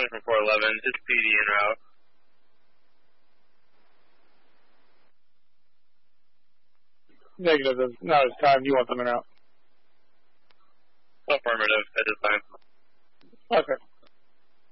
from 411, just PD en route. Negative, not his time. You want them in out. Affirmative at this time.